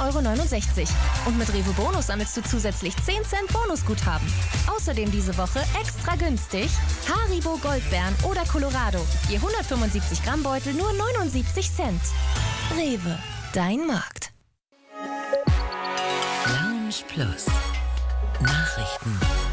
€9,69. Und mit Rewe Bonus sammelst du zusätzlich 10 Cent Bonusguthaben. Außerdem diese Woche extra günstig Haribo Goldbeeren oder Colorado. Je 175 Gramm Beutel nur 79 Cent. Rewe, dein Markt. Lounge Plus. Nachrichten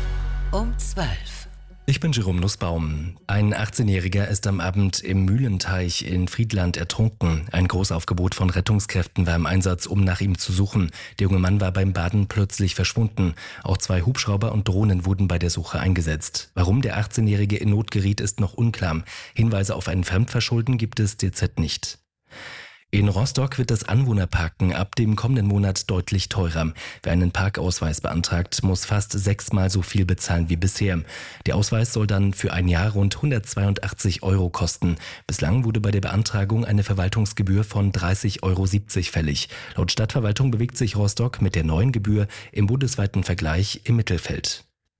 um 12. Ich bin Jerome Nussbaum. Ein 18-Jähriger ist am Abend im Mühlenteich in Friedland ertrunken. Ein Großaufgebot von Rettungskräften war im Einsatz, um nach ihm zu suchen. Der junge Mann war beim Baden plötzlich verschwunden. Auch 2 Hubschrauber und Drohnen wurden bei der Suche eingesetzt. Warum der 18-Jährige in Not geriet, ist noch unklar. Hinweise auf ein Fremdverschulden gibt es derzeit nicht. In Rostock wird das Anwohnerparken ab dem kommenden Monat deutlich teurer. Wer einen Parkausweis beantragt, muss fast 6-mal so viel bezahlen wie bisher. Der Ausweis soll dann für ein Jahr rund 182 € kosten. Bislang wurde bei der Beantragung eine Verwaltungsgebühr von 30,70 € fällig. Laut Stadtverwaltung bewegt sich Rostock mit der neuen Gebühr im bundesweiten Vergleich im Mittelfeld.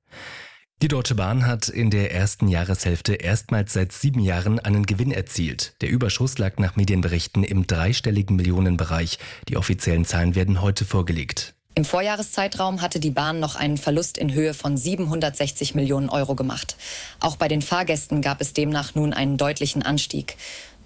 Die Deutsche Bahn hat in der ersten Jahreshälfte erstmals seit 7 Jahren einen Gewinn erzielt. Der Überschuss lag nach Medienberichten im dreistelligen Millionenbereich. Die offiziellen Zahlen werden heute vorgelegt. Im Vorjahreszeitraum hatte die Bahn noch einen Verlust in Höhe von 760 Millionen € gemacht. Auch bei den Fahrgästen gab es demnach nun einen deutlichen Anstieg.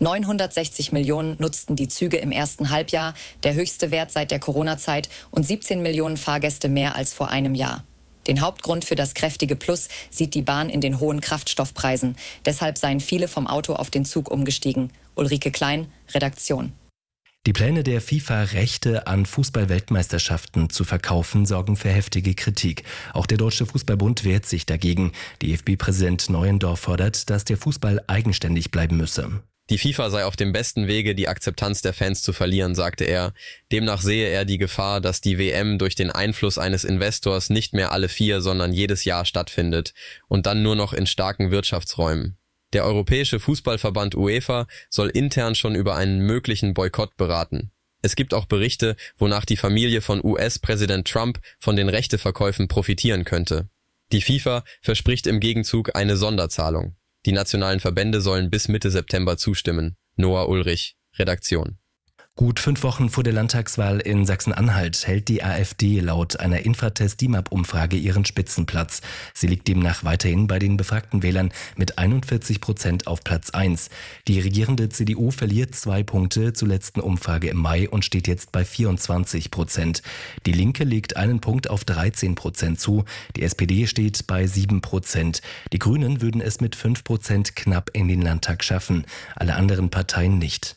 960 Millionen nutzten die Züge im ersten Halbjahr, der höchste Wert seit der Corona-Zeit, und 17 Millionen Fahrgäste mehr als vor einem Jahr. Den Hauptgrund für das kräftige Plus sieht die Bahn in den hohen Kraftstoffpreisen. Deshalb seien viele vom Auto auf den Zug umgestiegen. Ulrike Klein, Redaktion. Die Pläne der FIFA, Rechte an Fußball-Weltmeisterschaften zu verkaufen, sorgen für heftige Kritik. Auch der Deutsche Fußballbund wehrt sich dagegen. DFB-Präsident Neuendorf fordert, dass der Fußball eigenständig bleiben müsse. Die FIFA sei auf dem besten Wege, die Akzeptanz der Fans zu verlieren, sagte er. Demnach sehe er die Gefahr, dass die WM durch den Einfluss eines Investors nicht mehr alle 4, sondern jedes Jahr stattfindet und dann nur noch in starken Wirtschaftsräumen. Der Europäische Fußballverband UEFA soll intern schon über einen möglichen Boykott beraten. Es gibt auch Berichte, wonach die Familie von US-Präsident Trump von den Rechteverkäufen profitieren könnte. Die FIFA verspricht im Gegenzug eine Sonderzahlung. Die nationalen Verbände sollen bis Mitte September zustimmen. Noah Ulrich, Redaktion. Gut 5 Wochen vor der Landtagswahl in Sachsen-Anhalt hält die AfD laut einer Infratest-DIMAP-Umfrage ihren Spitzenplatz. Sie liegt demnach weiterhin bei den befragten Wählern mit 41% auf Platz 1. Die regierende CDU verliert 2 Punkte zur letzten Umfrage im Mai und steht jetzt bei 24%. Die Linke legt einen Punkt auf 13% zu. Die SPD steht bei 7%. Die Grünen würden es mit 5% knapp in den Landtag schaffen. Alle anderen Parteien nicht.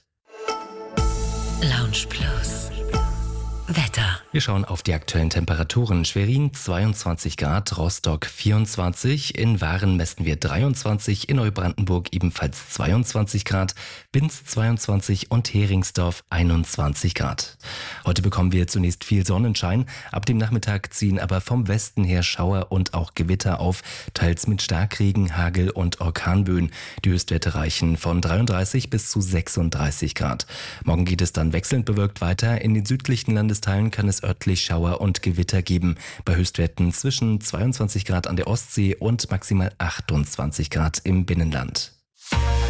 Lounge Plus. Wetter. Wir schauen auf die aktuellen Temperaturen. Schwerin 22 Grad, Rostock 24, in Waren messen wir 23, in Neubrandenburg ebenfalls 22 Grad, Binz 22 und Heringsdorf 21 Grad. Heute bekommen wir zunächst viel Sonnenschein, ab dem Nachmittag ziehen aber vom Westen her Schauer und auch Gewitter auf, teils mit Starkregen, Hagel und Orkanböen. Die Höchstwerte reichen von 33 bis zu 36 Grad. Morgen geht es dann wechselnd bewölkt weiter. In den südlichen Landesteilen kann es örtlich Schauer und Gewitter geben. Bei Höchstwerten zwischen 22 Grad an der Ostsee und maximal 28 Grad im Binnenland.